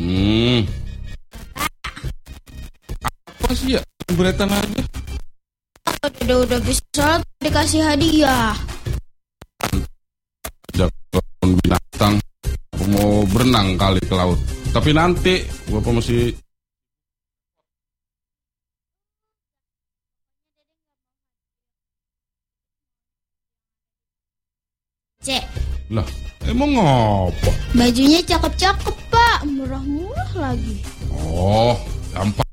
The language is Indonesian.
Apa sih ya? Beretan aja. Udah bisa sholat, dikasih hadiah. Jagoan binatang. Aku mau berenang kali ke laut. Tapi nanti Bapak masih... Cek. Lah, emang ngapa? Bajunya cakep-cakep, Pak. Murah-murah lagi. Oh, gampang.